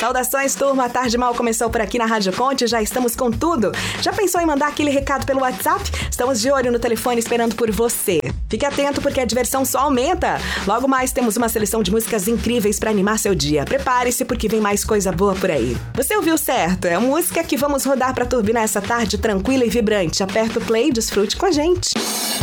Saudações, turma. A tarde mal começou por aqui na Rádio Conte, já estamos com tudo. Já pensou em mandar aquele recado pelo WhatsApp? Estamos de olho no telefone esperando por você. Fique atento porque a diversão só aumenta. Logo mais temos uma seleção de músicas incríveis para animar seu dia. Prepare-se porque vem mais coisa boa por aí. Você ouviu certo? É a música que vamos rodar para turbinar essa tarde tranquila e vibrante. Aperta o play e desfrute com a gente.